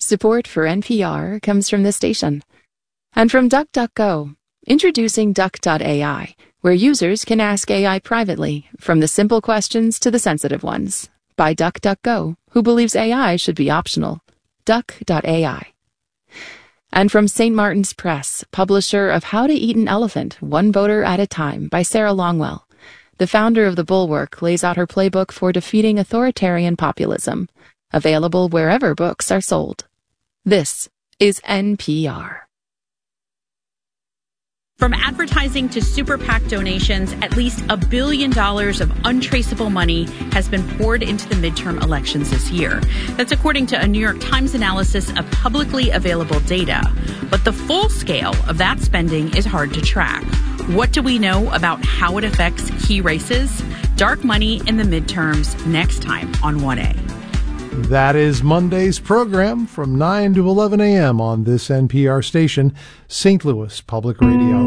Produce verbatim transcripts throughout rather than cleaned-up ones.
Support for N P R comes from this station. And from DuckDuckGo, introducing Duck dot A I, where users can ask A I privately, from the simple questions to the sensitive ones. By DuckDuckGo, who believes A I should be optional. Duck dot A I. And from Saint Martin's Press, publisher of How to Eat an Elephant, One Voter at a Time, by Sarah Longwell. The founder of The Bulwark lays out her playbook for defeating authoritarian populism. Available wherever books are sold. This is N P R. From advertising to super PAC donations, at least a billion dollars of untraceable money has been poured into the midterm elections this year. That's according to a New York Times analysis of publicly available data. But the full scale of that spending is hard to track. What do we know about how it affects key races? Dark money in the midterms next time on one A. That is Monday's program from nine to eleven a.m. on this N P R station, Saint Louis Public Radio.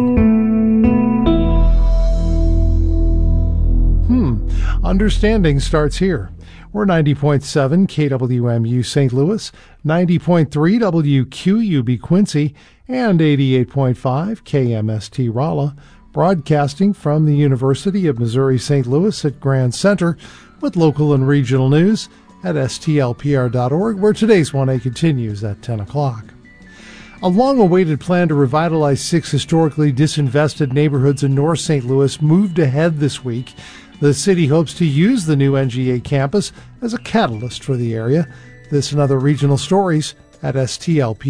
Hmm, understanding starts here. We're ninety point seven K W M U Saint Louis, ninety point three W Q U B Quincy, and eighty-eight point five K M S T Rolla, broadcasting from the University of Missouri-Saint Louis at Grand Center with local and regional news at S T L P R dot org, where today's one A continues at ten o'clock. A long-awaited plan to revitalize six historically disinvested neighborhoods in North Saint Louis moved ahead this week. The city hopes to use the new N G A campus as a catalyst for the area. This and other regional stories at S T L P R.